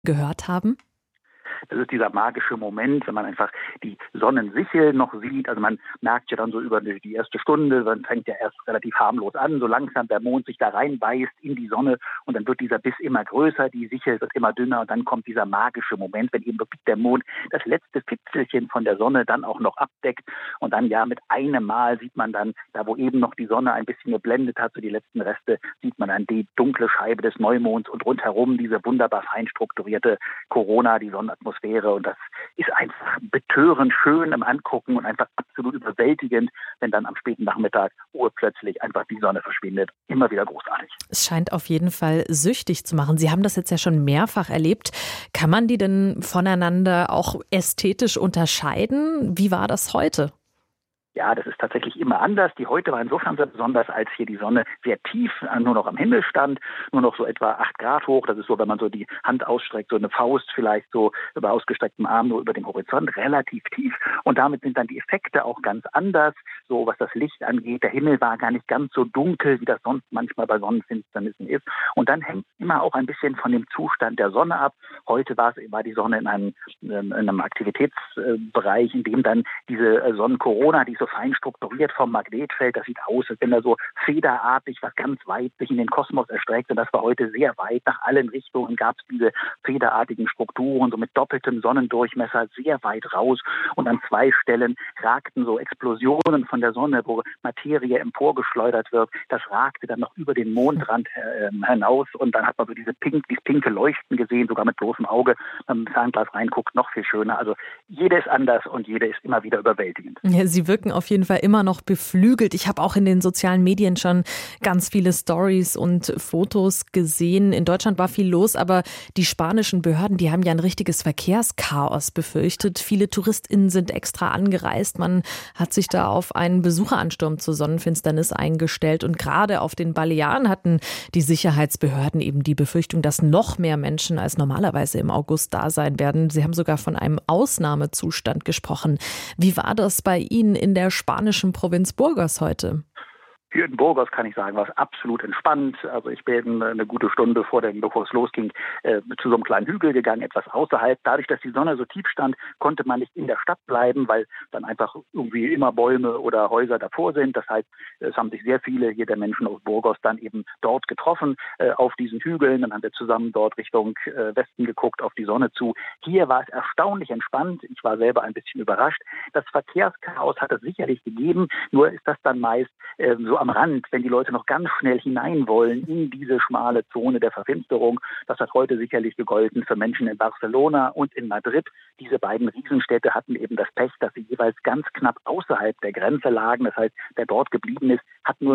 gehört haben? Das ist dieser magische Moment, wenn man einfach die Sonnensichel noch sieht. Also man merkt ja dann so über die erste Stunde, dann fängt ja erst relativ harmlos an, so langsam der Mond sich da reinbeißt in die Sonne und dann wird dieser Biss immer größer, die Sichel wird immer dünner und dann kommt dieser magische Moment, wenn eben wirklich der Mond das letzte Fitzelchen von der Sonne dann auch noch abdeckt und dann ja mit einem Mal sieht man dann, da wo eben noch die Sonne ein bisschen geblendet hat, so die letzten Reste, sieht man dann die dunkle Scheibe des Neumonds und rundherum diese wunderbar fein strukturierte Corona, die Sonnenatmosphäre. Und das ist einfach betörend schön im Angucken und einfach absolut überwältigend, wenn dann am späten Nachmittag urplötzlich einfach die Sonne verschwindet. Immer wieder großartig. Es scheint auf jeden Fall süchtig zu machen. Sie haben das jetzt ja schon mehrfach erlebt. Kann man die denn voneinander auch ästhetisch unterscheiden? Wie war das heute? Ja, das ist tatsächlich immer anders. Die heute war insofern sehr besonders, als hier die Sonne sehr tief nur noch am Himmel stand, nur noch so etwa 8 Grad hoch. Das ist so, wenn man so die Hand ausstreckt, so eine Faust vielleicht so über ausgestrecktem Arm nur über dem Horizont, relativ tief. Und damit sind dann die Effekte auch ganz anders, so was das Licht angeht. Der Himmel war gar nicht ganz so dunkel, wie das sonst manchmal bei Sonnenfinsternissen ist. Und dann hängt es immer auch ein bisschen von dem Zustand der Sonne ab. Heute war die Sonne in einem Aktivitätsbereich, in dem dann diese Sonnenkorona, die so fein strukturiert vom Magnetfeld. Das sieht aus, als wenn da so federartig was ganz weit sich in den Kosmos erstreckt. Und das war heute sehr weit. Nach allen Richtungen gab es diese federartigen Strukturen, so mit doppeltem Sonnendurchmesser, sehr weit raus. Und an 2 Stellen ragten so Explosionen von der Sonne, wo Materie emporgeschleudert wird. Das ragte dann noch über den Mondrand hinaus. Und dann hat man so dieses pinke Leuchten gesehen, sogar mit bloßem Auge, wenn man mit Fernglas reinguckt, noch viel schöner. Also jede ist anders und jede ist immer wieder überwältigend. Ja, Sie wirken auf jeden Fall immer noch beflügelt. Ich habe auch in den sozialen Medien schon ganz viele Stories und Fotos gesehen. In Deutschland war viel los, aber die spanischen Behörden, die haben ja ein richtiges Verkehrschaos befürchtet. Viele TouristInnen sind extra angereist. Man hat sich da auf einen Besucheransturm zur Sonnenfinsternis eingestellt. Und gerade auf den Balearen hatten die Sicherheitsbehörden eben die Befürchtung, dass noch mehr Menschen als normalerweise im August da sein werden. Sie haben sogar von einem Ausnahmezustand gesprochen. Wie war das bei Ihnen in der spanischen Provinz Burgos heute? Hier in Burgos kann ich sagen, war es absolut entspannt. Also ich bin eine gute Stunde bevor es losging, zu so einem kleinen Hügel gegangen, etwas außerhalb. Dadurch, dass die Sonne so tief stand, konnte man nicht in der Stadt bleiben, weil dann einfach irgendwie immer Bäume oder Häuser davor sind. Das heißt, es haben sich sehr viele hier der Menschen aus Burgos dann eben dort getroffen, auf diesen Hügeln. Dann haben wir zusammen dort Richtung Westen geguckt, auf die Sonne zu. Hier war es erstaunlich entspannt. Ich war selber ein bisschen überrascht. Das Verkehrschaos hat es sicherlich gegeben, nur ist das dann meist so am Rand, wenn die Leute noch ganz schnell hinein wollen in diese schmale Zone der Verfinsterung. Das hat heute sicherlich gegolten für Menschen in Barcelona und in Madrid. Diese beiden Riesenstädte hatten eben das Pech, dass sie jeweils ganz knapp außerhalb der Grenze lagen. Das heißt, wer dort geblieben ist, hat nur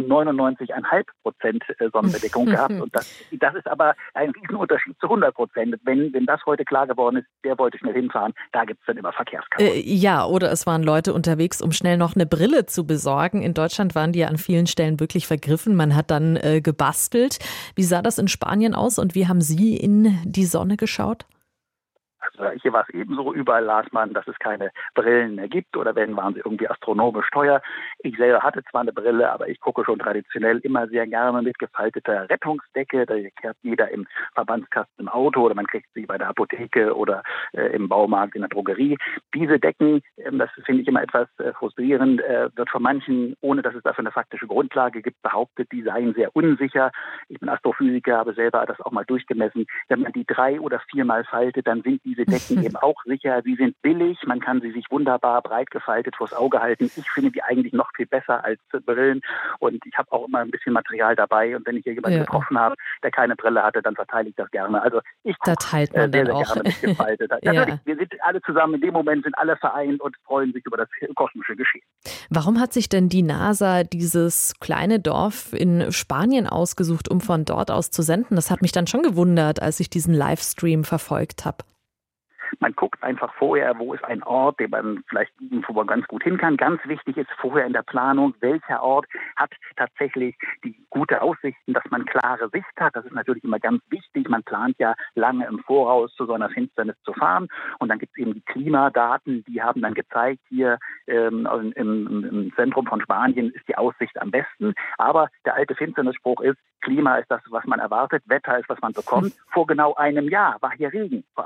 99,5% Sonnenbedeckung gehabt. Und das ist aber ein Riesenunterschied zu 100%. Wenn das heute klar geworden ist, der wollte schnell hinfahren, da gibt es dann immer Verkehrschaos. Ja, oder es waren Leute unterwegs, um schnell noch eine Brille zu besorgen. In Deutschland waren die ja an vielen Stellen wirklich vergriffen. Man hat dann gebastelt. Wie sah das in Spanien aus und wie haben Sie in die Sonne geschaut? Also hier war es ebenso, überall las man, dass es keine Brillen mehr gibt oder wenn, waren sie irgendwie astronomisch teuer. Ich selber hatte zwar eine Brille, aber ich gucke schon traditionell immer sehr gerne mit gefalteter Rettungsdecke. Da kehrt jeder im Verbandskasten im Auto oder man kriegt sie bei der Apotheke oder im Baumarkt, in der Drogerie. Diese Decken, das finde ich immer etwas frustrierend, wird von manchen, ohne dass es dafür eine faktische Grundlage gibt, behauptet, die seien sehr unsicher. Ich bin Astrophysiker, habe selber das auch mal durchgemessen. Wenn man die 3- oder 4-mal faltet, dann sind diese Decken eben auch sicher. Sie sind billig, man kann sie sich wunderbar breit gefaltet vors Auge halten. Ich finde die eigentlich noch viel besser als Brillen und ich habe auch immer ein bisschen Material dabei und wenn ich hier jemanden getroffen habe, der keine Brille hatte, dann verteile ich das gerne. Also ich gucke sehr, sehr gerne mit gefaltet. Natürlich, wir sind alle zusammen, in dem Moment sind alle vereint und freuen sich über das kosmische Geschehen. Warum hat sich denn die NASA dieses kleine Dorf in Spanien ausgesucht, um von dort aus zu senden? Das hat mich dann schon gewundert, als ich diesen Livestream verfolgt habe. Man guckt einfach vorher, wo ist ein Ort, den man vielleicht irgendwo ganz gut hin kann. Ganz wichtig ist vorher in der Planung, welcher Ort hat tatsächlich die gute Aussichten, dass man klare Sicht hat. Das ist natürlich immer ganz wichtig. Man plant ja lange im Voraus zu so einer Finsternis zu fahren. Und dann gibt es eben die Klimadaten, die haben dann gezeigt, hier im Zentrum von Spanien ist die Aussicht am besten. Aber der alte Finsternisspruch ist, Klima ist das, was man erwartet, Wetter ist, was man bekommt. Vor genau einem Jahr war hier Regen.